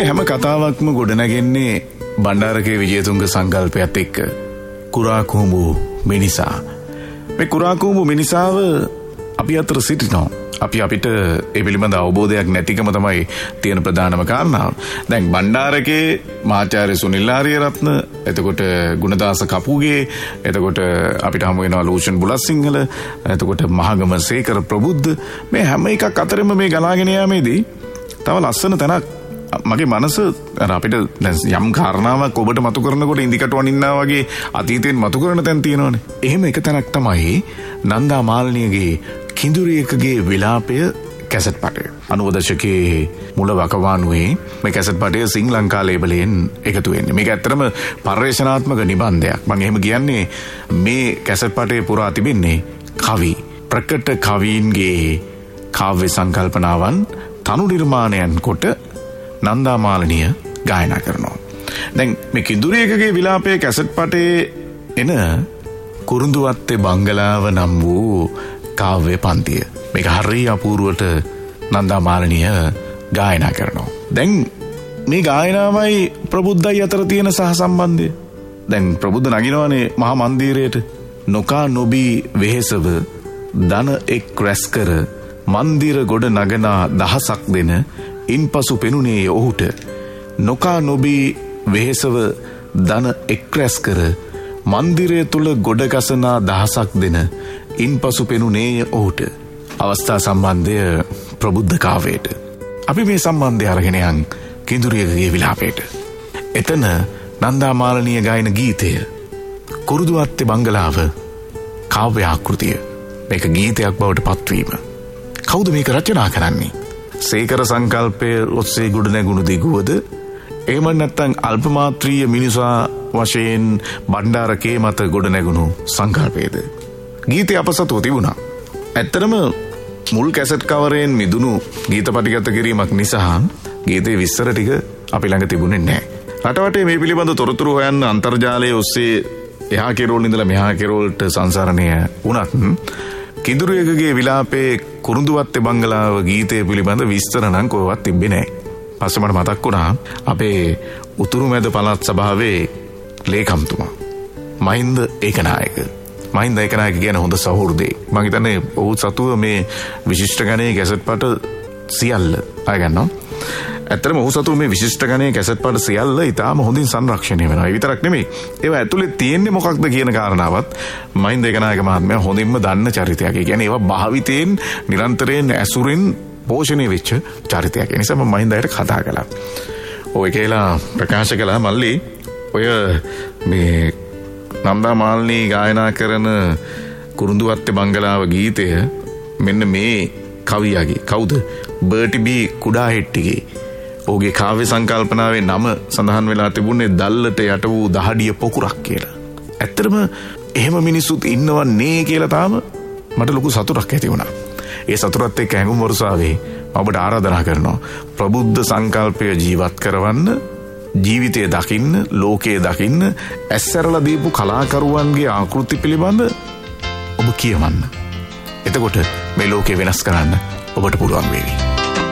මේ හැම කතාවක්ම ගොඩනැගෙන්නේ බණ්ඩාරකේ විජේතුංග සංකල්පයත් එක්ක. කුරා කුඹු මිනිසා. මේ කුරා කුඹු මිනිසාව අපි අතර සිටිනවා. අපිට ඒ පිළිබඳ අවබෝධයක් නැතිකම තමයි තියෙන ප්‍රධානම කාරණාව. දැන් බණ්ඩාරකේ මහාචාර්ය සුනිල් ආරියරත්න, එතකොට ගුණදාස කපුගේ, එතකොට අපිට හමු වෙනවා ලූෂන් බුලත්සිංහල, එතකොට මහගම සේකර ප්‍රබුද්ධ, මේ හැම එකක් අතරෙම මේ ගලාගෙන යාමේදී තව ලස්සන තැනක් මගේ මනස අපිට යම් කාරණාවක් ඔබට මතු කරනකොට ඉන්දිකට වනින්නා වගේ අතීතයෙන් මතු කරන තැන් තියෙනවනේ. එහෙම එක තැනක් තමයි නන්දා මාලිනියගේ කිඳුරියකගේ විලාපය කැසට් පටය. 90 දශකයේ මුල වකවානුවේ මේ කැසට් පටය සිං ලංකා ලේබලයෙන් එකතු වෙන්නේ. මේක ඇත්තටම පර්යේෂණාත්මක නිබන්ධයක්. මම එහෙම කියන්නේ මේ කැසට් පටයේ පුරා තිබෙන්නේ කවි, ප්‍රකට කවීන්ගේ කාව්‍ය සංකල්පනාවන් තනු නිර්මාණයන් කොට නන්දා මාලිනිය ගායනා කරනවා. දැන් මේ කිඳුරියකගේ විලාපයේ කැසට් පටයේ එන කුරුඳුවත්තේ බංගලාව නම් වූ කාව්‍ය පන්තිය. මේක හරිය අපූර්වට නන්දා මාලිනිය ගායනා කරනවා. දැන් මේ ගායනාවයි ප්‍රබුද්ධයි අතර තියෙන සහසම්බන්ධය. දැන් ප්‍රබුද්ධ නගිනවනේ මහා මන්දිරයට. නොකා නොබී වෙහෙසව ධන එක් රැස් කර මන්දිර ගොඩ නගනා දහසක් දෙන ඉන්පසු පෙනුනේ ඔහුට. නොකා නොබී වෙහෙසව ධන එක් රැස් කර මන්දිරය තුල ගොඩ ගසනා දහසක් දෙන ඉන්පසු පෙනුනේය ඔහුට. අවස්ථා සම්බන්ධය ප්‍රබුද්ධ කාව්‍යයට. අපි මේ සම්බන්ධය අරගෙන යන් කිඳුරියකගේ විලාපයට. එතන නන්දා මාලිනිය ගායන ගීතය කුරුඳුවත්තේ බංගලාව කාව්‍ය ආකෘතිය. මේක ගීතයක් බවට පත්වීම. කවුද මේක රචනා කරන්නේ? සේකර සංකල්පය ඔස්සේ ගොඩ නැගුණු දිගුවද, එහෙම නැත්නම් අල්පමාත්‍රීය මිනිසා වශයෙන් බණ්ඩාරකේ මත ගොඩ නැගුණු සංකල්පයේද? ගීතය අපසතුව තිබුණා. ඇත්තටම මුල් කැසට් කවරයෙන් මිදුණු ගීත පටිගත කිරීමක් නිසා ගීතේ විස්තර ටික අපි ළඟ තිබුණේ නැහැ. රටවටේ මේ පිළිබඳ තොරතුරු හොයන්න අන්තර්ජාලයේ ඔස්සේ එහා කෙරවල ඉඳලා මෙහා කෙරවලට සංසරණය වුණත් කිඳුරියකගේ විලාපයේ කුරුඳුවත්තේ බංගලාව ගීතය පිළිබඳ විස්තර නම් කොහෙවත් තිබ්බේ නැහැ. පස්සේ මට මතක් වුණා අපේ උතුරු මැද පළාත් සභාවේ ලේකම්තුමා මහින්ද ඒකනායක. මහින්ද ඒකනායක කියන හොඳ සහෘදෙක්. මම හිතන්නේ ඔහු සතුව මේ විශිෂ්ට ගණයේ කැසට් පට සියල්ල අය ගන්නවා. ඇත්තටම ඔහු සතුව මේ විශිෂ්ට ගණයේ කැසට් පට සියල්ල ඉතාම හොඳින් සංරක්ෂණය වෙනවා. ඒ විතරක් නෙමෙයි. ඒවා ඇතුලේ තියෙන්නේ මොකක්ද කියන කාරණාවත් මහින්ද ඒකනායක මහත්මයා හොඳින්ම දන්න චරිතයක්. ඒ කියන්නේ ඒවා භාවිතයෙන් නිරන්තරයෙන් ඇසුරින් පෝෂණය වෙච්ච චරිතයක්. ඒ නිසා මම මහින්ද අයට කතා කළා. ඔය කියලා ප්‍රකාශ කළා මල්ලි ඔය මේ නන්දා මාලිනී ගායනා කරන කුරුඳුවත්තේ බංගලාව ගීතය මෙන්න මේ කවියාගේ කවුද? බර්ටි බී කුඩා හෙට්ටිගේ. ඔහුගේ කාව්‍ය සංකල්පනාවේ නම සඳහන් වෙලා තිබුණේ දල්ලට යට වූ දහඩිය පොකුරක් කියලා. ඇත්තටම එහෙම මිනිස්සුත් ඉන්නවන්නේ කියලා තාම මට ලොකු සතුටක් ඇති වුණා. ඒ සතුටත් එක්ක හැඟුම් වරුසාවේ ඔබට ආරාධනා කරනවා ප්‍රබුද්ධ සංකල්පය ජීවත් කරවන්න, ජීවිතය දකින්න, ලෝකයේ දකින්න, ඇස්සරලා දීපු කලාකරුවන්ගේ ආකෘති පිළිබඳ ඔබ කියවන්න. එතකොට මේ ලෝකේ වෙනස් කරන්න ඔබට පුළුවන් වේවි.